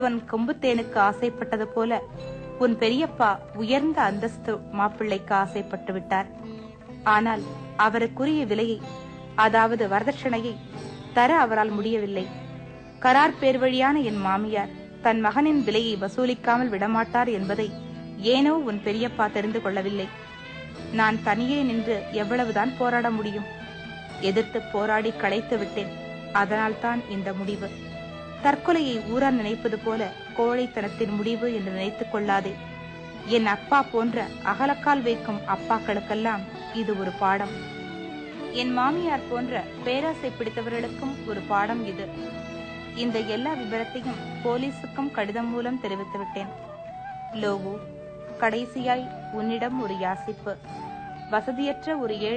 அவன் கொம்புத்தேனுக்கு ஆசைப்பட்டது போல உன் பெரியப்பா உயர்ந்த அந்தஸ்து மாப்பிள்ளைக்கு ஆசைப்பட்டு விட்டார். ஆனால் அவருக்குரிய விலையை, அதாவது வரதட்சணையை தர அவரால் முடியவில்லை. கரார் பேர் வழியான என் மாமியார் தன் மகனின் விலையை வசூலிக்காமல் விடமாட்டார் என்பதை ஏனோ உன் பெரியப்பா தெரிந்து கொள்ளவில்லை. நான் தனியே நின்று எவ்வளவுதான் போராட முடியும்? எதிர்த்து போராடி களைத்து விட்டேன். அதனால்தான் இந்த முடிவு. தற்கொலையை ஊரார் நினைப்பது போல கோழைத்தனத்தின் முடிவு என்று நினைத்துக் கொள்ளாதே. என் அப்பா போன்ற அகலக்கால் வைக்கும் அப்பாக்களுக்கெல்லாம் இது ஒரு பாடம். என் மாமியார் போன்ற பேராசை பிடித்தவர்களுக்கும் ஒரு பாடம் இது. இந்த எல்லா விபரத்தையும் போலீசுக்கும் கடிதம் மூலம் தெரிவித்து விட்டேன். லோகு, கடைசியாய் உன்னிடம் ஒரு யாசிப்பு. வசதியற்ற ஒரு